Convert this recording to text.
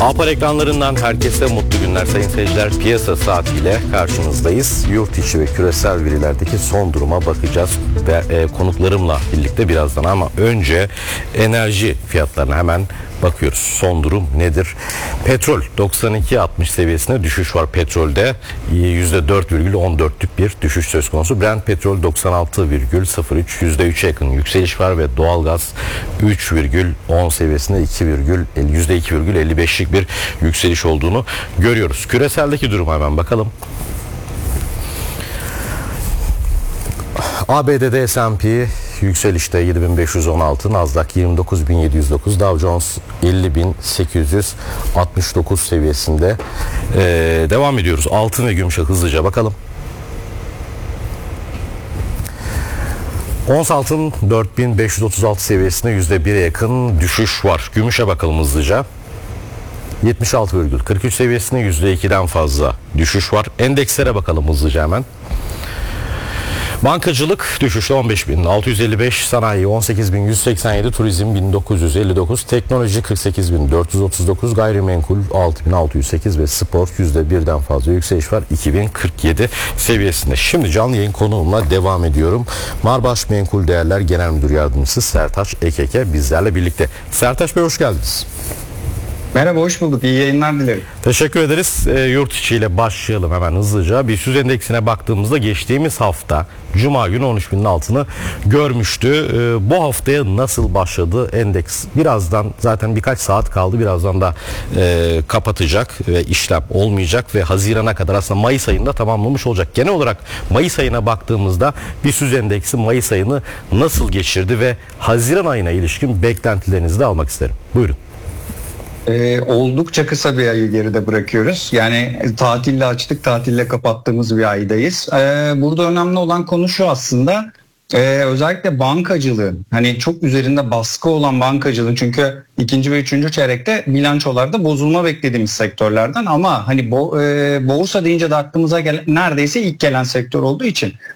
Apar ekranlarından herkese mutlu günler sayın seyirciler. Piyasa saatiyle karşınızdayız. Yurt içi ve küresel verilerdeki son duruma bakacağız ve konuklarımla birlikte birazdan, ama önce enerji fiyatlarına hemen bakıyoruz. Son durum nedir? Petrol 92.60 seviyesine düşüş var petrolde. %4,14'lük bir düşüş söz konusu. Brent petrol 96,03, %3'e yakın yükseliş var ve doğalgaz 3,10 seviyesinde %2,55'lik bir yükseliş olduğunu görüyoruz. Küreseldeki duruma hemen bakalım. ABD'de S&P yükselişte 7.516, Nasdaq 29.709, Dow Jones 50.869 seviyesinde. Devam ediyoruz. Altın ve gümüşe hızlıca bakalım. Ons altın 4.536 seviyesinde %1'e yakın düşüş var. Gümüşe bakalım hızlıca. 76,43 seviyesinde %2'den fazla düşüş var. Endekslere bakalım hızlıca hemen. Bankacılık düşüşte 15.655, sanayi 18.187, turizm 1959, teknoloji 48.439, gayrimenkul 6.608 ve spor %1'den fazla yükseliş var 2047 seviyesinde. Şimdi canlı yayın konuğumla devam ediyorum. Marbaş Menkul Değerler Genel Müdür Yardımcısı Sertaç Ekeke bizlerle birlikte. Sertaç Bey, hoş geldiniz. Merhaba, hoş bulduk. İyi yayınlar dilerim. Teşekkür ederiz. Yurt içiyle başlayalım hemen hızlıca. BIST endeksine baktığımızda geçtiğimiz hafta Cuma günü 13.000'in altını görmüştü. Bu haftaya nasıl başladı endeks? Birazdan, zaten birkaç saat kaldı. Birazdan da kapatacak ve işlem olmayacak ve Haziran'a kadar, aslında Mayıs ayında tamamlamış olacak. Genel olarak Mayıs ayına baktığımızda BIST endeksi Mayıs ayını nasıl geçirdi ve Haziran ayına ilişkin beklentilerinizi de almak isterim. Buyurun. Oldukça kısa bir ayı geride bırakıyoruz. Yani tatille açtık, tatille kapattığımız bir aydayız. Burada önemli olan konu şu aslında. Özellikle bankacılığın, hani çok üzerinde baskı olan bankacılığın, çünkü ikinci ve üçüncü çeyrekte bilançolarda bozulma beklediğimiz sektörlerden, ama hani borsa deyince de aklımıza gelen, neredeyse ilk gelen sektör olduğu için